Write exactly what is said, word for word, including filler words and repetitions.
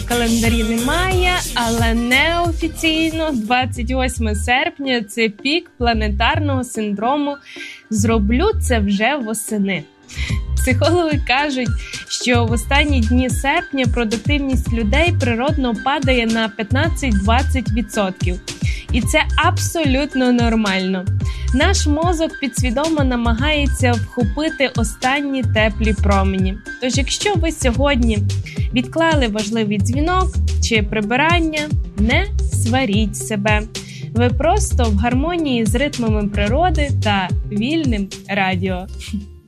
календарі немає, але неофіційно двадцять восьме серпня – це пік планетарного синдрому «зроблю це вже восени». Психологи кажуть, що в останні дні серпня продуктивність людей природно падає на п'ятнадцять-двадцять відсотків. І це абсолютно нормально. Наш мозок підсвідомо намагається вхопити останні теплі промені. Тож, якщо ви сьогодні відклали важливий дзвінок чи прибирання, не сваріть себе. Ви просто в гармонії з ритмами природи та вільним радіо.